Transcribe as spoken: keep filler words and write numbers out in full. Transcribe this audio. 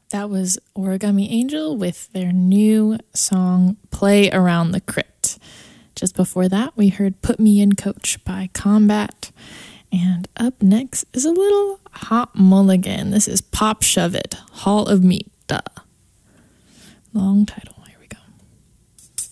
That was Origami Angel with their new song, Play Around the Crypt. Just before that, we heard Put Me In Coach by Combat. And up next is a little hot mulligan. This is Pop Shove It, Hall of Meat, duh. Long title.